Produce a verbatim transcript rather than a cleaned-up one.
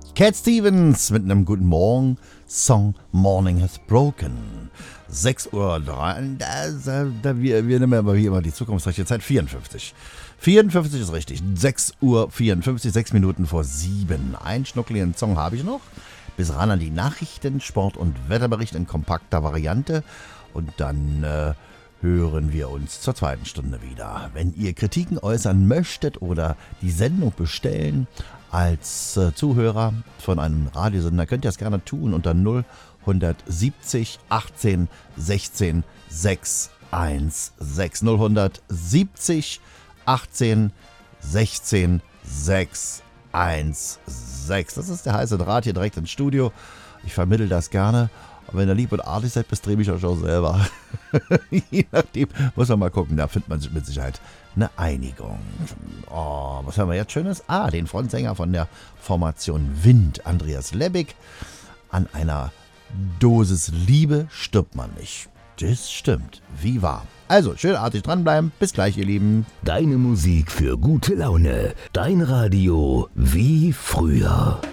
Cat Stevens mit einem guten Morgen. Song Morning Has Broken. sechs Uhr drei. Da, da, da, wir, wir nehmen aber hier immer die zukunftsreiche Zeit. vierundfünfzig. vierundfünfzig ist richtig. sechs Uhr vierundfünfzig, sechs Minuten vor sieben. Einen schnuckligen Song habe ich noch. Bis ran an die Nachrichten, Sport- und Wetterbericht in kompakter Variante. Und dann äh, hören wir uns zur zweiten Stunde wieder. Wenn ihr Kritiken äußern möchtet oder die Sendung bestellen als äh, Zuhörer von einem Radiosender, könnt ihr das gerne tun unter null siebzig achtzehn sechzehn sechshundertsechzehn. null siebzig achtzehn sechzehn sechshundertsechzehn. Das ist der heiße Draht hier direkt ins Studio. Ich vermittle das gerne. Und wenn ihr lieb und artig seid, bestrebe ich euch auch selber. Je nachdem, muss man mal gucken. Da findet man mit Sicherheit eine Einigung. Oh, was haben wir jetzt Schönes? Ah, den Frontsänger von der Formation Wind, Andreas Lebbig. An einer Dosis Liebe stirbt man nicht. Das stimmt. Wie wahr. Also, schön artig dranbleiben. Bis gleich, ihr Lieben. Deine Musik für gute Laune. Dein Radio wie früher.